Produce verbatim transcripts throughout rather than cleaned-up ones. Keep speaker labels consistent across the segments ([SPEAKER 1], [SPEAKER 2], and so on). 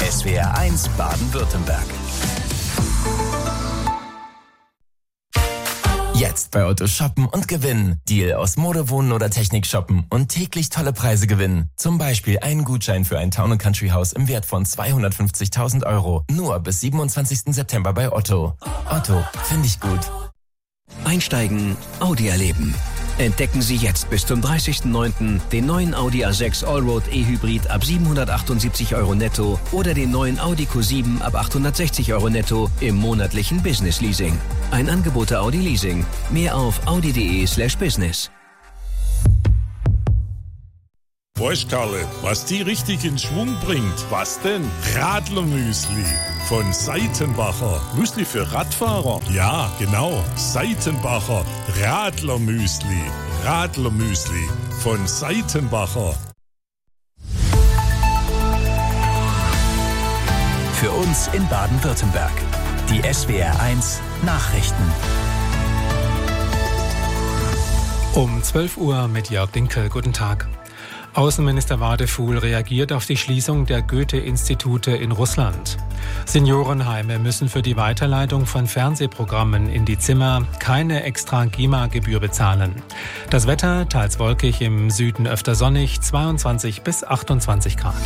[SPEAKER 1] S W R eins Baden-Württemberg. Jetzt bei Otto shoppen und gewinnen. Deal aus Mode, Wohnen oder Technik shoppen und täglich tolle Preise gewinnen. Zum Beispiel einen Gutschein für ein Town and Country Haus im Wert von zweihundertfünfzigtausend Euro. Nur bis siebenundzwanzigsten September bei Otto. Otto, finde ich gut.
[SPEAKER 2] Einsteigen, Audi erleben. Entdecken Sie jetzt bis zum dreißigsten neunten den neuen Audi A sechs Allroad E-Hybrid ab siebenhundertachtundsiebzig Euro netto oder den neuen Audi Q sieben ab achthundertsechzig Euro netto im monatlichen Business Leasing. Ein Angebot der Audi Leasing. Mehr auf audi.de slash business.
[SPEAKER 3] Weißt Karle, was die richtig in Schwung bringt? Was denn? Radlermüsli von Seitenbacher. Müsli für Radfahrer? Ja, genau. Seitenbacher Radlermüsli. Radlermüsli von Seitenbacher.
[SPEAKER 1] Für uns in Baden-Württemberg. Die S W R eins Nachrichten.
[SPEAKER 4] Um zwölf Uhr mit Jörg Dinkel. Guten Tag. Außenminister Wadefuhl reagiert auf die Schließung der Goethe-Institute in Russland. Seniorenheime müssen für die Weiterleitung von Fernsehprogrammen in die Zimmer keine extra G E M A-Gebühr bezahlen. Das Wetter teils wolkig, im Süden öfter sonnig, zweiundzwanzig bis achtundzwanzig Grad.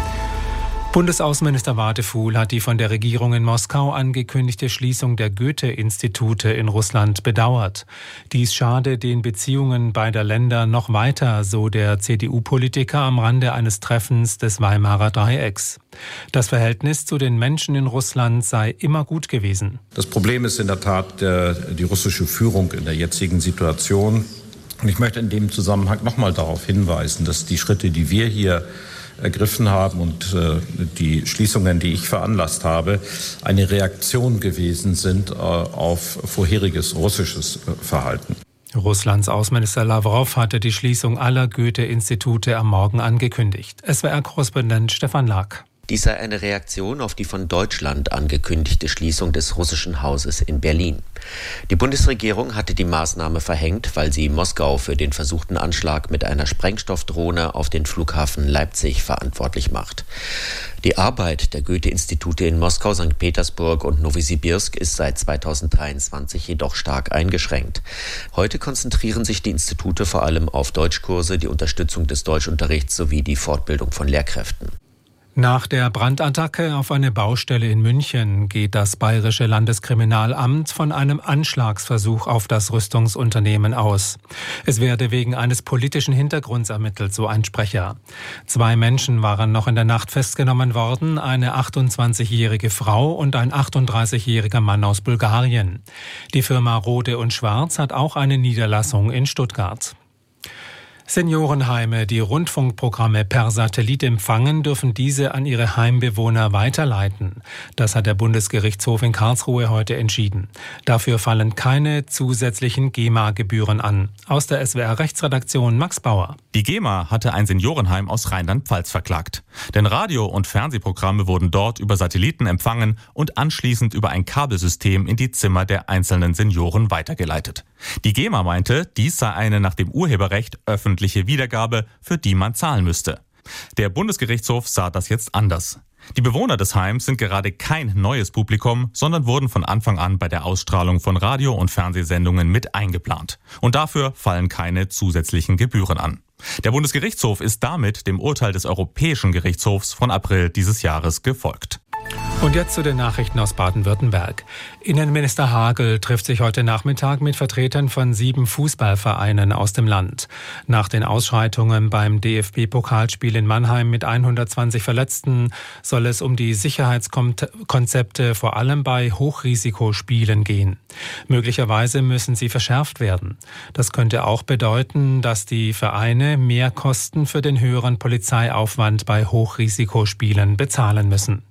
[SPEAKER 4] Bundesaußenminister Wadefuhl hat die von der Regierung in Moskau angekündigte Schließung der Goethe-Institute in Russland bedauert. Dies schade den Beziehungen beider Länder noch weiter, so der C D U-Politiker am Rande eines Treffens des Weimarer Dreiecks. Das Verhältnis zu den Menschen in Russland sei immer gut gewesen.
[SPEAKER 5] Das Problem ist in der Tat der, die russische Führung in der jetzigen Situation. Und ich möchte in dem Zusammenhang nochmal darauf hinweisen, dass die Schritte, die wir hier ergriffen haben und äh, die Schließungen, die ich veranlasst habe, eine Reaktion gewesen sind äh, auf vorheriges russisches äh, Verhalten.
[SPEAKER 4] Russlands Außenminister Lavrov hatte die Schließung aller Goethe-Institute am Morgen angekündigt. S W R-Korrespondent Stefan Lag.
[SPEAKER 6] Dies sei eine Reaktion auf die von Deutschland angekündigte Schließung des russischen Hauses in Berlin. Die Bundesregierung hatte die Maßnahme verhängt, weil sie Moskau für den versuchten Anschlag mit einer Sprengstoffdrohne auf den Flughafen Leipzig verantwortlich macht. Die Arbeit der Goethe-Institute in Moskau, Sankt Petersburg und Nowosibirsk ist seit zweitausenddreiundzwanzig jedoch stark eingeschränkt. Heute konzentrieren sich die Institute vor allem auf Deutschkurse, die Unterstützung des Deutschunterrichts sowie die Fortbildung von Lehrkräften.
[SPEAKER 4] Nach der Brandattacke auf eine Baustelle in München geht das Bayerische Landeskriminalamt von einem Anschlagsversuch auf das Rüstungsunternehmen aus. Es werde wegen eines politischen Hintergrunds ermittelt, so ein Sprecher. Zwei Menschen waren noch in der Nacht festgenommen worden, eine achtundzwanzigjährige Frau und ein achtunddreißigjähriger Mann aus Bulgarien. Die Firma Rode und Schwarz hat auch eine Niederlassung in Stuttgart. Seniorenheime, die Rundfunkprogramme per Satellit empfangen, dürfen diese an ihre Heimbewohner weiterleiten. Das hat der Bundesgerichtshof in Karlsruhe heute entschieden. Dafür fallen keine zusätzlichen G E M A-Gebühren an. Aus der S W R-Rechtsredaktion Max Bauer.
[SPEAKER 7] Die G E M A hatte ein Seniorenheim aus Rheinland-Pfalz verklagt. Denn Radio- und Fernsehprogramme wurden dort über Satelliten empfangen und anschließend über ein Kabelsystem in die Zimmer der einzelnen Senioren weitergeleitet. Die G E M A meinte, dies sei eine nach dem Urheberrecht öffentliche Wiedergabe, für die man zahlen müsste. Der Bundesgerichtshof sah das jetzt anders. Die Bewohner des Heims sind gerade kein neues Publikum, sondern wurden von Anfang an bei der Ausstrahlung von Radio- und Fernsehsendungen mit eingeplant. Und dafür fallen keine zusätzlichen Gebühren an. Der Bundesgerichtshof ist damit dem Urteil des Europäischen Gerichtshofs von April dieses Jahres gefolgt.
[SPEAKER 4] Und jetzt zu den Nachrichten aus Baden-Württemberg. Innenminister Hagel trifft sich heute Nachmittag mit Vertretern von sieben Fußballvereinen aus dem Land. Nach den Ausschreitungen beim D F B-Pokalspiel in Mannheim mit hundertzwanzig Verletzten soll es um die Sicherheitskonzepte vor allem bei Hochrisikospielen gehen. Möglicherweise müssen sie verschärft werden. Das könnte auch bedeuten, dass die Vereine mehr Kosten für den höheren Polizeiaufwand bei Hochrisikospielen bezahlen müssen.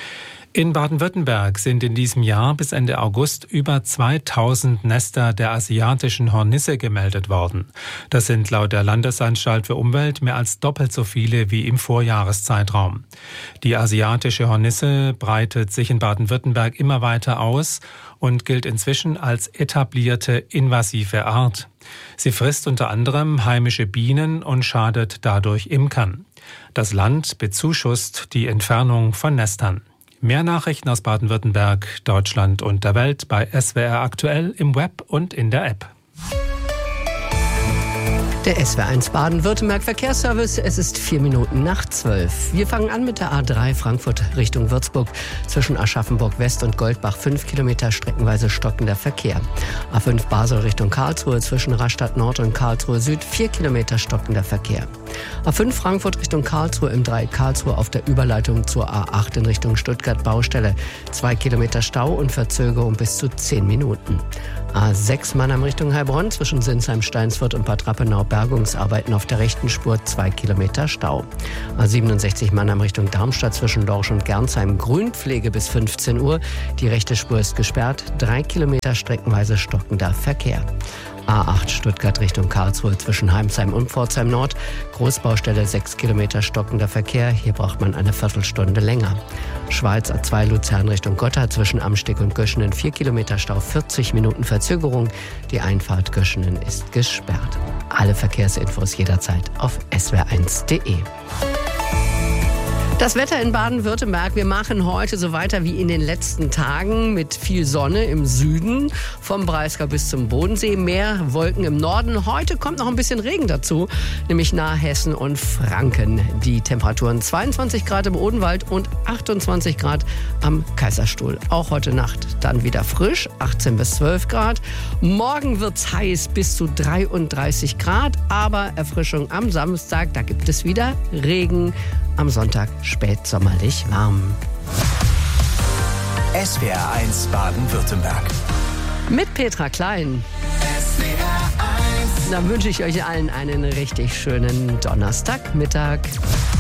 [SPEAKER 4] In Baden-Württemberg sind in diesem Jahr bis Ende August über zweitausend Nester der asiatischen Hornisse gemeldet worden. Das sind laut der Landesanstalt für Umwelt mehr als doppelt so viele wie im Vorjahreszeitraum. Die asiatische Hornisse breitet sich in Baden-Württemberg immer weiter aus und gilt inzwischen als etablierte invasive Art. Sie frisst unter anderem heimische Bienen und schadet dadurch Imkern. Das Land bezuschusst die Entfernung von Nestern. Mehr Nachrichten aus Baden-Württemberg, Deutschland und der Welt bei S W R aktuell im Web und in der App.
[SPEAKER 8] Der S W R eins Baden-Württemberg Verkehrsservice, es ist vier Minuten nach zwölf. Wir fangen an mit der A drei Frankfurt Richtung Würzburg. Zwischen Aschaffenburg West und Goldbach fünf Kilometer streckenweise stockender Verkehr. A fünf Basel Richtung Karlsruhe zwischen Rastatt Nord und Karlsruhe Süd vier Kilometer stockender Verkehr. A fünf Frankfurt Richtung Karlsruhe im Dreieck Karlsruhe auf der Überleitung zur A acht in Richtung Stuttgart Baustelle. zwei Kilometer Stau und Verzögerung bis zu zehn Minuten. A sechs Mannheim Richtung Heilbronn zwischen Sinsheim, Steinsfurt und Bad Rappenau Bergungsarbeiten auf der rechten Spur, zwei Kilometer Stau. A siebenundsechzig Mannheim Richtung Darmstadt zwischen Lorsch und Gernsheim Grünpflege bis fünfzehn Uhr. Die rechte Spur ist gesperrt, drei Kilometer streckenweise stockender Verkehr. A acht Stuttgart Richtung Karlsruhe zwischen Heimsheim und Pforzheim Nord. Großbaustelle sechs Kilometer stockender Verkehr. Hier braucht man eine Viertelstunde länger. Schweiz A zwei Luzern Richtung Gotha zwischen Amsteg und Göschenen vier Kilometer Stau, vierzig Minuten Verzögerung. Die Einfahrt Göschenen ist gesperrt. Alle Verkehrsinfos jederzeit auf S W R eins punkt de. Das Wetter in Baden-Württemberg. Wir machen heute so weiter wie in den letzten Tagen mit viel Sonne im Süden, vom Breisgau bis zum Bodensee, mehr Wolken im Norden. Heute kommt noch ein bisschen Regen dazu, nämlich nahe Hessen und Franken. Die Temperaturen zweiundzwanzig Grad im Odenwald und achtundzwanzig Grad am Kaiserstuhl. Auch heute Nacht dann wieder frisch, achtzehn bis zwölf Grad. Morgen wird's heiß bis zu dreiunddreißig Grad, aber Erfrischung am Samstag, da gibt es wieder Regen. Am Sonntag spätsommerlich warm.
[SPEAKER 2] S W R eins Baden-Württemberg.
[SPEAKER 8] Mit Petra Klein.
[SPEAKER 2] S W R eins.
[SPEAKER 8] Dann wünsche ich euch allen einen richtig schönen Donnerstagmittag.